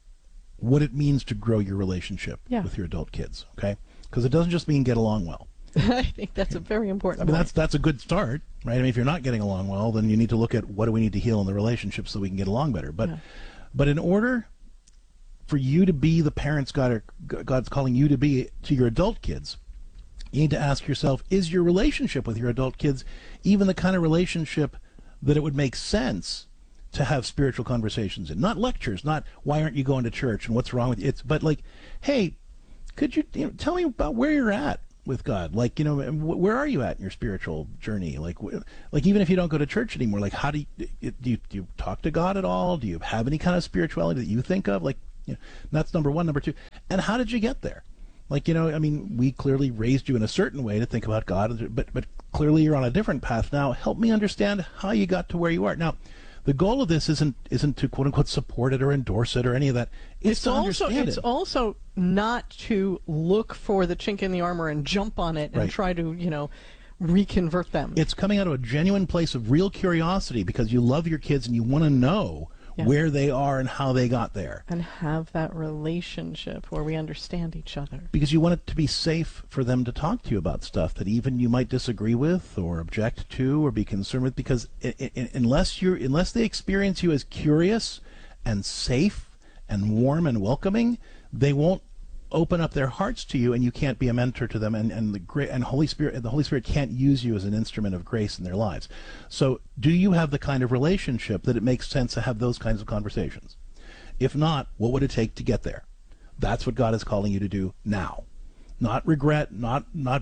what it means to grow your relationship Yeah. with your adult kids, okay? Because it doesn't just mean get along well. I think that's a very important I mean, point. that's a good start, right? I mean, if you're not getting along well, then you need to look at what do we need to heal in the relationship so we can get along better. But in order for you to be the parents God's calling you to be to your adult kids, you need to ask yourself, is your relationship with your adult kids even the kind of relationship that it would make sense to have spiritual conversations in? Not lectures, not why aren't you going to church and what's wrong with you, but like, hey, could you tell me about where you're at with God? Like, where are you at in your spiritual journey? Like even if you don't go to church anymore, like how do you talk to God at all? Do you have any kind of spirituality that you think of? Like, that's number one. Number two, and how did you get there? Like, I mean, we clearly raised you in a certain way to think about God, but clearly you're on a different path now. Help me understand how you got to where you are. Now, the goal of this isn't to quote unquote support it or endorse it or any of that. It's to understand it. Also not to look for the chink in the armor and jump on it and Right. try to, reconvert them. It's coming out of a genuine place of real curiosity because you love your kids and you want to know where they are and how they got there. And have that relationship where we understand each other. Because you want it to be safe for them to talk to you about stuff that even you might disagree with or object to or be concerned with. Because unless they experience you as curious and safe and warm and welcoming, they won't open up their hearts to you, and you can't be a mentor to them. And the Holy Spirit can't use you as an instrument of grace in their lives. So, do you have the kind of relationship that it makes sense to have those kinds of conversations? If not, what would it take to get there? That's what God is calling you to do now. Not regret, not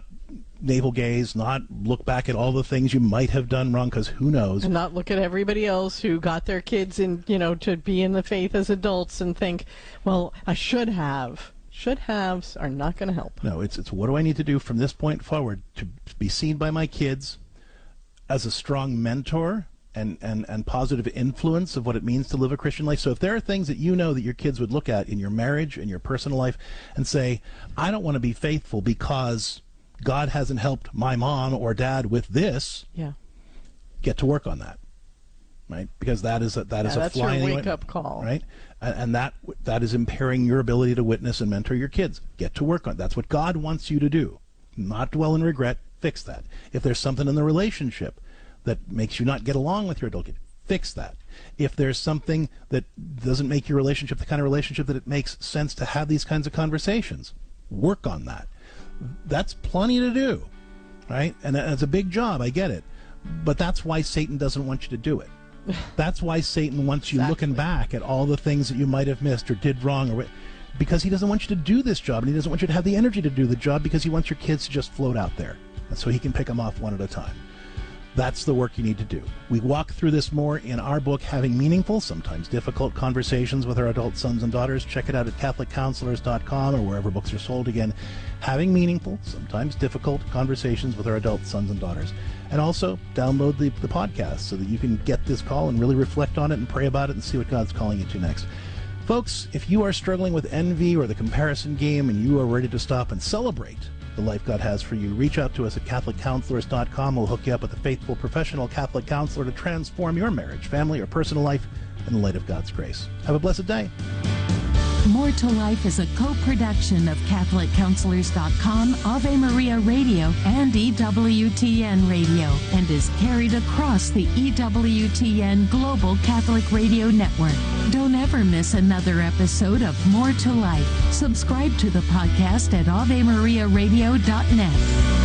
navel gaze, not look back at all the things you might have done wrong, because who knows? And not look at everybody else who got their kids in, to be in the faith as adults and think, well, I should have. Should-haves are not going to help. No, it's what do I need to do from this point forward to be seen by my kids as a strong mentor and positive influence of what it means to live a Christian life. So if there are things that that your kids would look at in your marriage, in your personal life, and say, I don't want to be faithful because God hasn't helped my mom or dad with this, get to work on that. Right, because that is a that's fly your in the wake-up call, right, and that is impairing your ability to witness and mentor your kids. Get to work on it. That's what God wants you to do. Not dwell in regret. Fix that. If there's something in the relationship that makes you not get along with your adult kid, fix that. If there's something that doesn't make your relationship the kind of relationship that it makes sense to have these kinds of conversations, work on that. That's plenty to do, right? And it's a big job. I get it, but that's why Satan doesn't want you to do it. That's why Satan wants you looking back at all the things that you might have missed or did wrong, because he doesn't want you to do this job, and he doesn't want you to have the energy to do the job, because he wants your kids to just float out there, and so he can pick them off one at a time. That's the work you need to do. We walk through this more in our book, Having Meaningful, Sometimes Difficult Conversations with Our Adult Sons and Daughters. Check it out at CatholicCounselors.com or wherever books are sold. Again, Having Meaningful, Sometimes Difficult Conversations with Our Adult Sons and Daughters. And also, download the podcast so that you can get this call and really reflect on it and pray about it and see what God's calling you to next. Folks, if you are struggling with envy or the comparison game and you are ready to stop and celebrate the life God has for you, reach out to us at CatholicCounselors.com. We'll hook you up with a faithful professional Catholic counselor to transform your marriage, family, or personal life in the light of God's grace. Have a blessed day. More to Life is a co-production of CatholicCounselors.com, Ave Maria Radio, and EWTN Radio, and is carried across the EWTN Global Catholic Radio Network. Don't ever miss another episode of More to Life. Subscribe to the podcast at AveMariaRadio.net.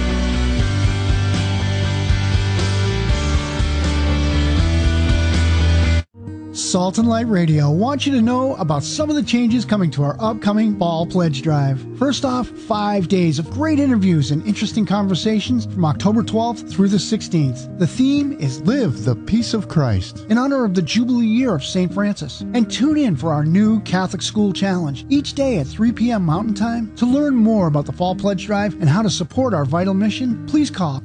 Salt and Light Radio wants you to know about some of the changes coming to our upcoming Fall Pledge Drive. First off, 5 days of great interviews and interesting conversations from October 12th through the 16th. The theme is Live the Peace of Christ, in honor of the Jubilee year of St. Francis. And tune in for our new Catholic School Challenge, each day at 3 p.m. Mountain Time. To learn more about the Fall Pledge Drive and how to support our vital mission, please call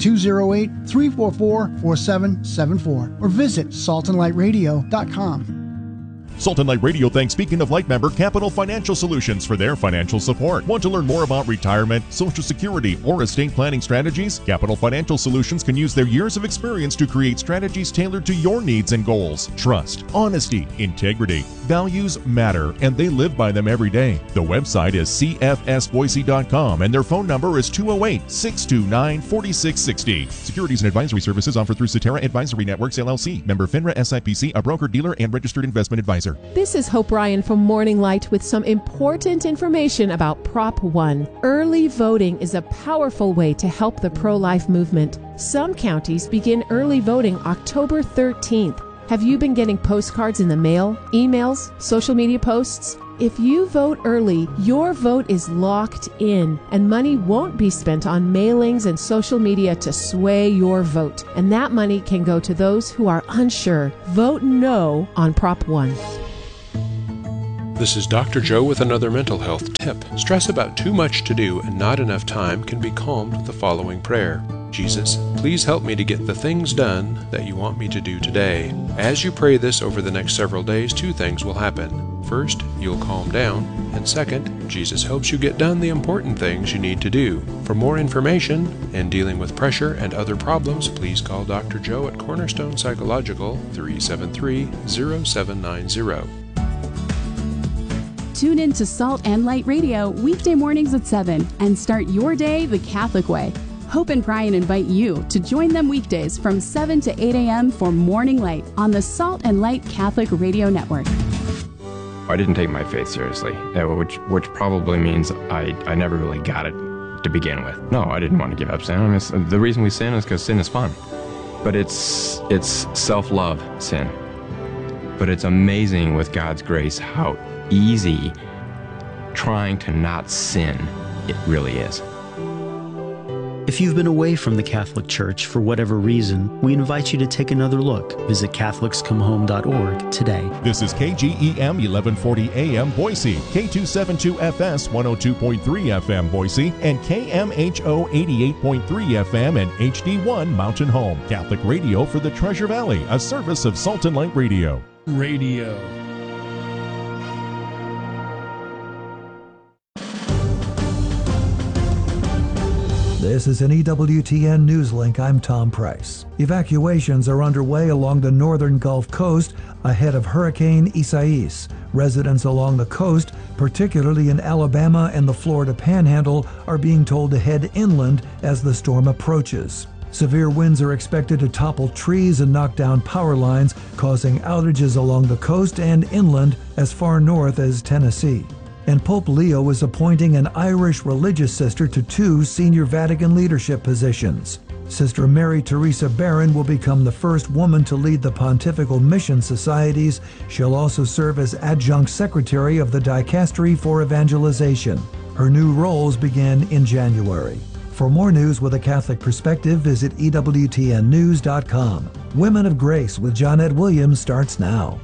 208-344-4774 or visit saltandlightradio.com. Salt and Light Radio thanks Beacon of Light member Capital Financial Solutions for their financial support. Want to learn more about retirement, Social Security, or estate planning strategies? Capital Financial Solutions can use their years of experience to create strategies tailored to your needs and goals. Trust, honesty, integrity, values matter, and they live by them every day. The website is cfsboise.com, and their phone number is 208-629-4660. Securities and advisory services offered through Cetera Advisory Networks, LLC. Member FINRA SIPC, a broker-dealer and registered investment advisor. This is Hope Ryan from Morning Light with some important information about Prop 1. Early voting is a powerful way to help the pro-life movement. Some counties begin early voting October 13th. Have you been getting postcards in the mail, emails, social media posts? If you vote early, your vote is locked in, and money won't be spent on mailings and social media to sway your vote. And that money can go to those who are unsure. Vote no on Prop 1. This is Dr. Joe with another mental health tip. Stress about too much to do and not enough time can be calmed with the following prayer. Jesus, please help me to get the things done that you want me to do today. As you pray this over the next several days, two things will happen. First, you'll calm down, and second, Jesus helps you get done the important things you need to do. For more information and dealing with pressure and other problems, please call Dr. Joe at Cornerstone Psychological, 373-0790. Tune in to Salt and Light Radio weekday mornings at 7 and start your day the Catholic way. Hope and Brian invite you to join them weekdays from 7 to 8 a.m. for Morning Light on the Salt and Light Catholic Radio Network. I didn't take my faith seriously, which probably means I never really got it to begin with. No, I didn't want to give up sin. I mean, the reason we sin is because sin is fun. But it's self-love sin. But it's amazing with God's grace how easy trying to not sin it really is. If you've been away from the Catholic Church for whatever reason, we invite you to take another look. Visit CatholicsComeHome.org today. This is KGEM 1140 AM Boise, K272FS 102.3 FM Boise, and KMHO 88.3 FM and HD1 Mountain Home. Catholic Radio for the Treasure Valley, a service of Salt and Light Radio. This is an EWTN News Link. I'm Tom Price. Evacuations are underway along the northern Gulf Coast ahead of Hurricane Isaias. Residents along the coast, particularly in Alabama and the Florida Panhandle, are being told to head inland as the storm approaches. Severe winds are expected to topple trees and knock down power lines, causing outages along the coast and inland as far north as Tennessee. And Pope Leo is appointing an Irish religious sister to 2 senior Vatican leadership positions. Sister Mary Teresa Barron will become the first woman to lead the Pontifical Mission Societies. She'll also serve as adjunct secretary of the Dicastery for Evangelization. Her new roles began in January. For more news with a Catholic perspective, visit EWTNnews.com. Women of Grace with Johnnette Williams starts now.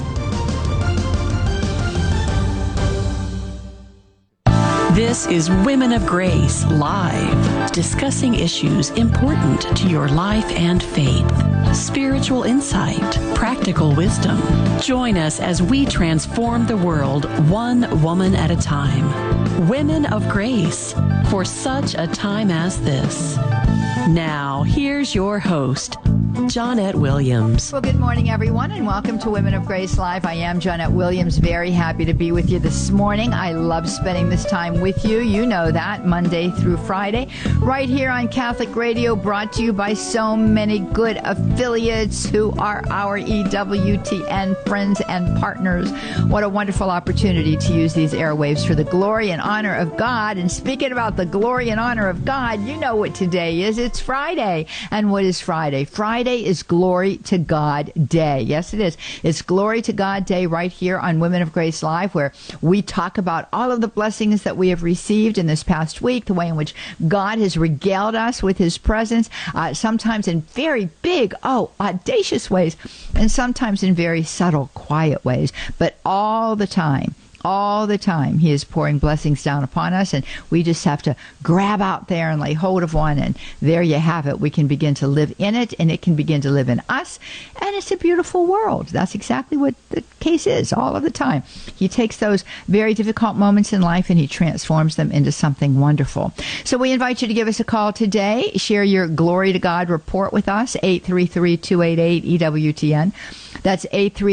This is Women of Grace Live, discussing issues important to your life and faith. Spiritual insight, practical wisdom. Join us as we transform the world one woman at a time. Women of Grace, for such a time as this. Now, here's your host, Johnnette Williams. Well, good morning, everyone, and welcome to Women of Grace Live. I am Johnnette Williams, very happy to be with you this morning. I love spending this time with you. You know that, Monday through Friday, right here on Catholic Radio, brought to you by so many good affiliates who are our EWTN friends and partners. What a wonderful opportunity to use these airwaves for the glory and honor of God. And speaking about the glory and honor of God, you know what today is. It's Friday. And what is Friday? Friday is Glory to God Day. Yes, it is. It's Glory to God Day right here on Women of Grace Live, where we talk about all of the blessings that we have received in this past week, the way in which God has regaled us with his presence, sometimes in very big, audacious ways, and sometimes in very subtle, quiet ways, but all the time all the time. He is pouring blessings down upon us, and we just have to grab out there and lay hold of one, and there you have it. We can begin to live in it, and it can begin to live in us, and it's a beautiful world. That's exactly what the case is all of the time. He takes those very difficult moments in life and he transforms them into something wonderful. So we invite you to give us a call today. Share your Glory to God report with us, 833-288-EWTN. That's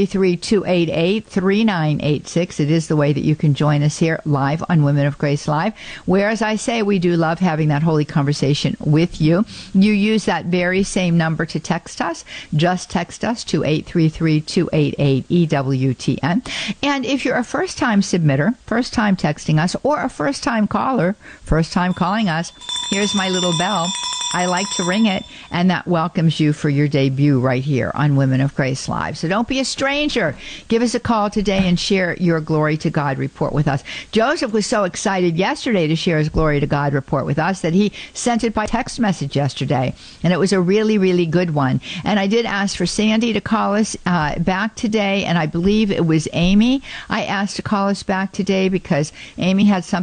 833-288-3986. It is the way that you can join us here live on Women of Grace Live, where, as I say, we do love having that holy conversation with you. You use that very same number to text us. Just text us to 833-288-EWTN. And if you're a first-time submitter, first-time texting us, or a first-time caller, first-time calling us, here's my little bell. I like to ring it, and that welcomes you for your debut right here on Women of Grace Live. So don't be a stranger. Give us a call today and share your Glory to God report with us. Joseph was so excited yesterday to share his Glory to God report with us that he sent it by text message yesterday, and it was a really, really good one. And I did ask for Sandy to call us back today, and I believe it was Amy I asked to call us back today because Amy had something